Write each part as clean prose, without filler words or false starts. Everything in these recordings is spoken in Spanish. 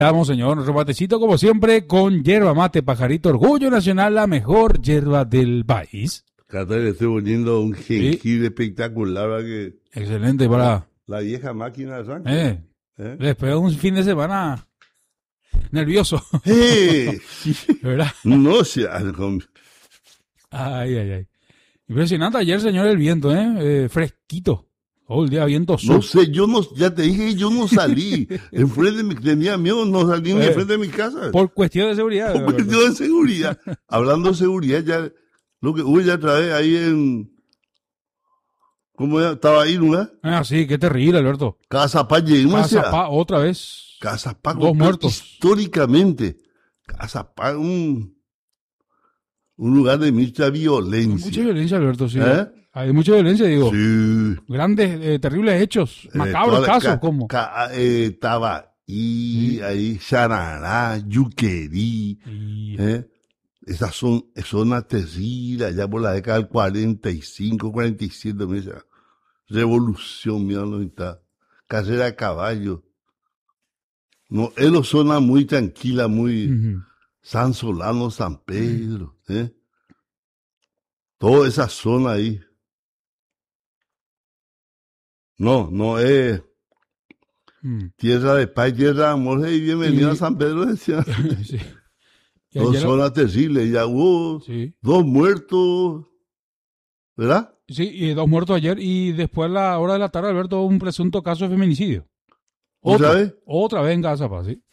Vamos, señor, nuestro matecito como siempre con yerba mate, pajarito, orgullo nacional, la mejor yerba del país. Acá le estoy poniendo un jengibre espectacular para que Excelente para... la vieja máquina arranque. Después de un fin de semana nervioso, ¿verdad? No sé. Ay. Impresionante ayer, señor, el viento, fresquito. Todo el día viento sur. No sé, ya te dije que yo no salí. Enfrente tenía miedo, no salí ni enfrente de mi casa. Por cuestión de seguridad. Por cuestión de seguridad. Hablando de seguridad, ya lo que hubo ya otra vez ahí en... ¿Cómo era? Estaba ahí, ¿no? Sí, qué terrible, Alberto. Casapá, llegamos Casapá, otra vez. Casapá, 2 muertos. Históricamente, Casapá, un lugar de mucha violencia. Mucha violencia, Alberto, sí. Hay mucha violencia, digo. Sí. Grandes, terribles hechos. Macabros casos, ¿cómo? Estaba ahí, Xarará, Yuquerí. Esas son zonas terribles, allá por la década del 45, 47, mira, revolución, mira dónde está. Carrera de caballo. No, es una zona muy tranquila, muy San Solano, San Pedro, Toda esa zona ahí. No es tierra de paz, tierra de amor, y bienvenido a San Pedro, decía. Sí. Dos zonas terribles, ya hubo 2 muertos, ¿verdad? Sí, y 2 muertos ayer, y después a la hora de la tarde, Alberto, un presunto caso de feminicidio. ¿Otra vez? Otra vez en Casapá, sí.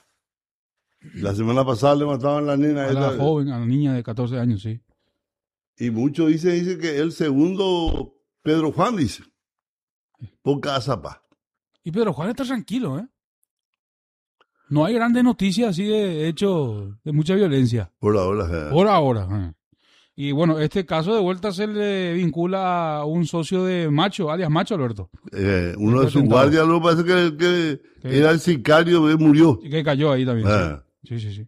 La semana pasada le mataban a la nena. A la joven, a la niña de 14 años, sí. Y muchos dicen que el segundo Pedro Juan, dice, por Casapá. Y Pedro Juan está tranquilo, No hay grandes noticias así de hechos de mucha violencia. Por ahora. Por ahora. Y bueno, este caso de vuelta se le vincula a un socio de Macho, alias Macho, Alberto. Uno de sus guardias, lo que pasa es que era el sicario, murió. Y que cayó ahí también. Sí.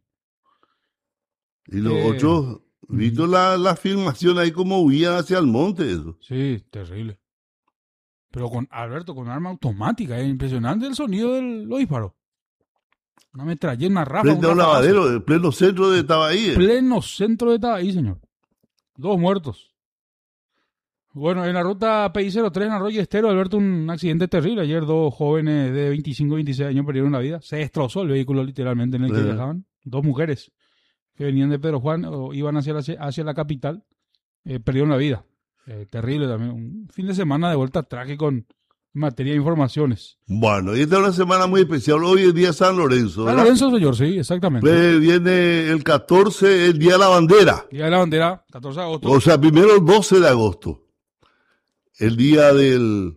Y los otros, visto la filmación ahí como huían hacia el monte, eso. Sí, terrible. Pero con Alberto, con arma automática, es impresionante el sonido de los disparos. Una metralleta, una ráfaga. Frente a un lavadero, en pleno centro de Tabaí. Pleno centro de Tabaí, señor. 2 muertos. Bueno, en la ruta PI-03 en Arroyo Estero, Alberto, un accidente terrible. Ayer 2 jóvenes de 25 y 26 años perdieron la vida. Se destrozó el vehículo literalmente en el que viajaban. 2 mujeres que venían de Pedro Juan o iban hacia la capital. Perdieron la vida. Terrible también. Un fin de semana de vuelta trágico en materia de informaciones. Bueno, y esta es una semana muy especial. Hoy es día San Lorenzo, ¿verdad? San Lorenzo, señor, sí, exactamente. Pues viene el 14, el Día de la Bandera. Día de la Bandera, 14 de agosto. O sea, primero el 12 de agosto. El día de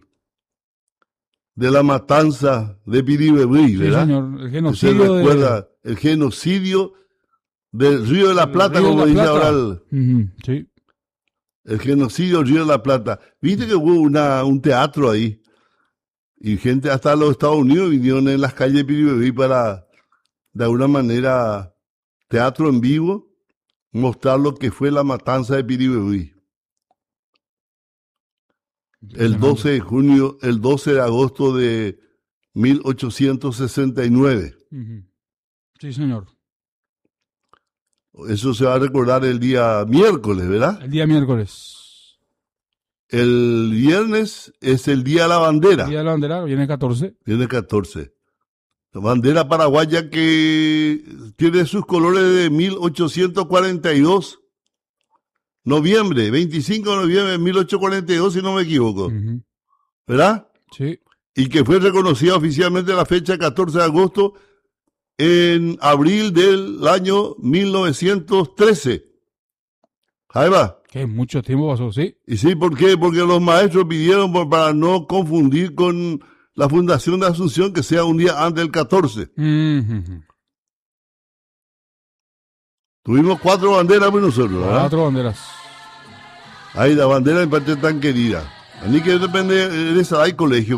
la matanza de Piribebrí, ¿verdad? Sí, señor, el genocidio. Se recuerda el genocidio del Río de la Plata, como dice ahora sí. El genocidio del Río de la Plata. Viste que hubo un teatro ahí. Y gente hasta los Estados Unidos vinieron en las calles de Piribebrí para, de alguna manera, teatro en vivo, mostrar lo que fue la matanza de Piribebrí. El 12 de junio, el 12 de agosto de 1869. Sí, señor. Eso se va a recordar el día miércoles, ¿verdad? El día miércoles. El viernes es el Día de la Bandera. El Día de la Bandera, viene el 14. Viene el 14. La bandera paraguaya que tiene sus colores de 1842. Noviembre, 25 de noviembre de 1842, si no me equivoco. ¿Verdad? Sí. Y que fue reconocida oficialmente la fecha 14 de agosto en abril del año 1913. Ahí va. Que mucho tiempo pasó, sí. ¿Y sí? ¿Por qué? Porque los maestros pidieron para no confundir con la Fundación de Asunción que sea un día antes del 14. Tuvimos 4 banderas por nosotros, ¿verdad? 4 banderas. Ahí la bandera en parte tan querida. A mí que depende de esa, hay colegio.